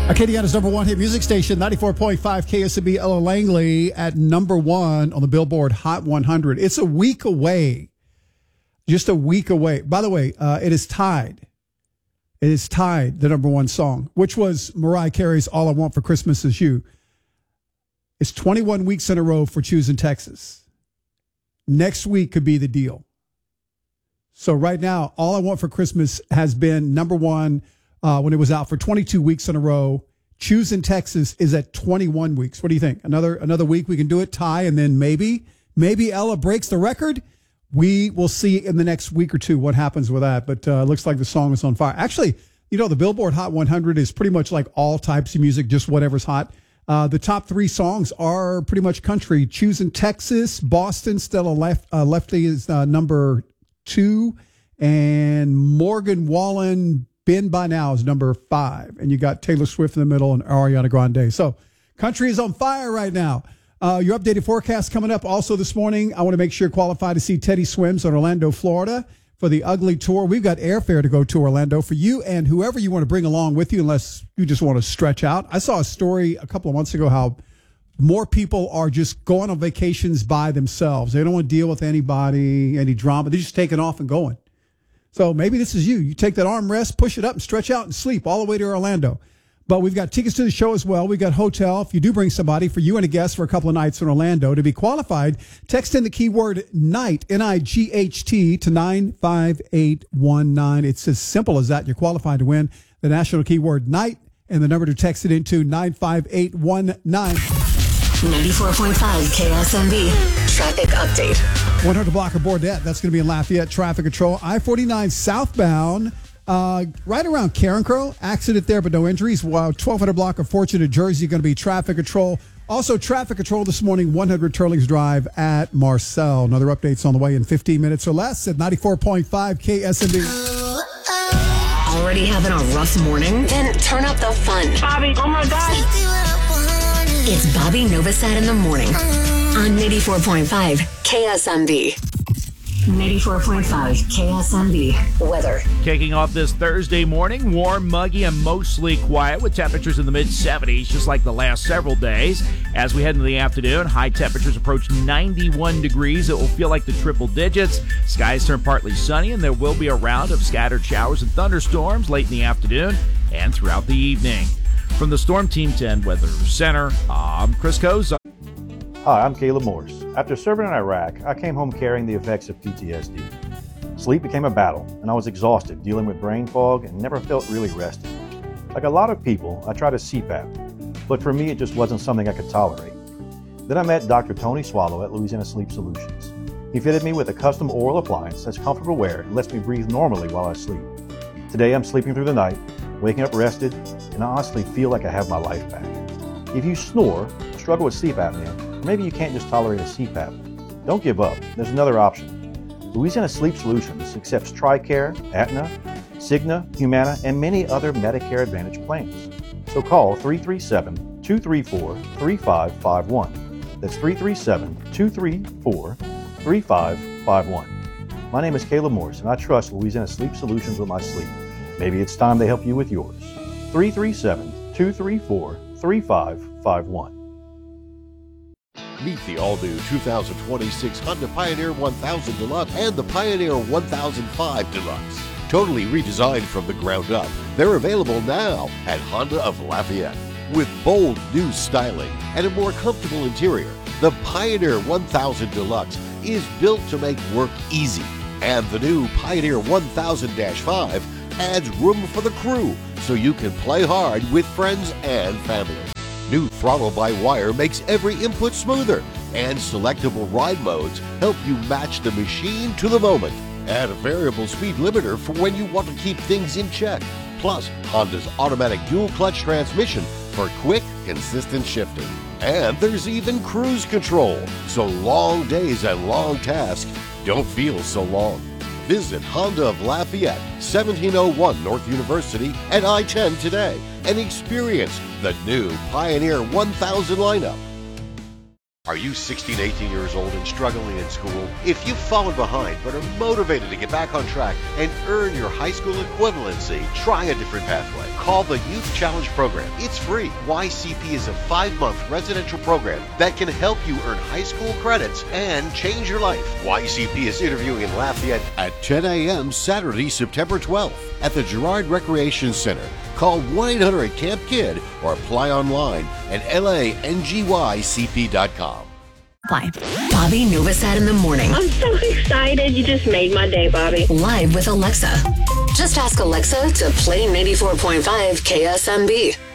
Acadiana's number one hit music station, 94.5 KSMB Ella Langley at number one on the Billboard Hot 100. It's a week away. Just a week away. By the way, it is tied. It is tied, the number one song, which was Mariah Carey's All I Want for Christmas Is You. It's 21 weeks in a row for Choosing Texas. Next week could be the deal. So right now, All I Want for Christmas has been number one when it was out for 22 weeks in a row. Choosing Texas is at 21 weeks. What do you think? Another week we can do it, tie, and then maybe Ella breaks the record. We will see in the next week or two what happens with that. But it looks like the song is on fire. Actually, the Billboard Hot 100 is pretty much like all types of music, just whatever's hot. The top three songs are pretty much country. Choosing Texas, Boston, Stella Lefty is number 2, and Morgan Wallen, Been By Now is number 5. And you got Taylor Swift in the middle and Ariana Grande. So country is on fire right now. Your updated forecast coming up. Also this morning, I want to make sure you're qualified to see Teddy Swims in Orlando, Florida for the Ugly Tour. We've got airfare to go to Orlando for you and whoever you want to bring along with you, unless you just want to stretch out. I saw a story a couple of months ago how more people are just going on vacations by themselves. They don't want to deal with anybody, any drama. They're just taking off and going. So maybe this is you. You take that armrest, push it up, and stretch out and sleep all the way to Orlando. But we've got tickets to the show as well. We've got hotel. If you do bring somebody, for you and a guest for a couple of nights in Orlando, to be qualified, text in the keyword NIGHT, N-I-G-H-T, to 95819. It's as simple as that. You're qualified to win the national keyword NIGHT, and the number to text it into 95819. 94.5 KSMB traffic update. 100 block of Bordette. That's going to be in Lafayette. Traffic control. I-49 southbound. Right around Carencro, accident there, but no injuries. While 1200 block of Fortune, New Jersey, going to be traffic control. Also, traffic control this morning, 100 Turlings Drive at Marcel. Another update's on the way in 15 minutes or less at 94.5 KSMB. Already having a rough morning? Then turn up the fun. Bobby, oh my God. It's Bobby Novosad in the morning on 94.5 KSMB. 94.5 KSMB weather. Kicking off this Thursday morning, warm, muggy, and mostly quiet with temperatures in the mid-70s, just like the last several days. As we head into the afternoon, high temperatures approach 91 degrees. It will feel like the triple digits. Skies turn partly sunny, and there will be a round of scattered showers and thunderstorms late in the afternoon and throughout the evening. From the Storm Team 10 Weather Center, I'm Chris Koza. Hi, I'm Caleb Morris. After serving in Iraq, I came home carrying the effects of PTSD. Sleep became a battle, and I was exhausted dealing with brain fog and never felt really rested. Like a lot of people, I tried a CPAP, but for me it just wasn't something I could tolerate. Then I met Dr. Tony Swallow at Louisiana Sleep Solutions. He fitted me with a custom oral appliance that's comfortable wear and lets me breathe normally while I sleep. Today I'm sleeping through the night, waking up rested, and I honestly feel like I have my life back. If you snore, struggle with sleep apnea, or maybe you can't just tolerate a CPAP, don't give up. There's another option. Louisiana Sleep Solutions accepts TRICARE, Aetna, Cigna, Humana, and many other Medicare Advantage plans. So call 337-234-3551. That's 337-234-3551. My name is Caleb Morris, and I trust Louisiana Sleep Solutions with my sleep. Maybe it's time they help you with yours. 337-234-3551. Meet the all-new 2026 Honda Pioneer 1000 Deluxe and the Pioneer 1005 Deluxe. Totally redesigned from the ground up, they're available now at Honda of Lafayette. With bold new styling and a more comfortable interior, the Pioneer 1000 Deluxe is built to make work easy. And the new Pioneer 1000-5 adds room for the crew so you can play hard with friends and family. New throttle-by-wire makes every input smoother, and selectable ride modes help you match the machine to the moment. Add a variable speed limiter for when you want to keep things in check. Plus, Honda's automatic dual-clutch transmission for quick, consistent shifting. And there's even cruise control, so long days and long tasks don't feel so long. Visit Honda of Lafayette, 1701 North University and I-10 today and experience the new Pioneer 1000 lineup. Are you 16, 18 years old and struggling in school? If you've fallen behind but are motivated to get back on track and earn your high school equivalency, try a different pathway. Call the Youth Challenge Program. It's free. YCP is a 5-month residential program that can help you earn high school credits and change your life. YCP is interviewing in Lafayette at 10 a.m. Saturday, September 12th at the Girard Recreation Center. Call 1-800-CAMP-KID or apply online at langYCP.com. Bye. Bobby Novosad in the morning. I'm so excited. You just made my day, Bobby. Live with Alexa. Just ask Alexa to play 94.5 KSMB.